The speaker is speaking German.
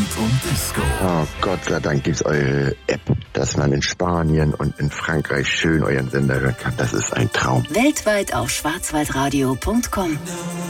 und Disco. Oh, Gott sei Dank gibt's eure App, dass man in Spanien und in Frankreich schön euren Sender hören kann. Das ist ein Traum. Weltweit auf schwarzwaldradio.com.